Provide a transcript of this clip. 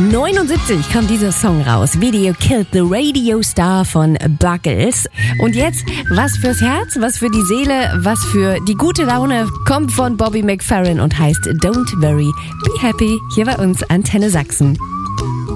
1979 kommt dieser Song raus. Video Killed the Radio Star von Buggles. Und jetzt, was fürs Herz, was für die Seele, was für die gute Laune, kommt von Bobby McFerrin und heißt Don't Worry, Be Happy, hier bei uns Antenne Sachsen.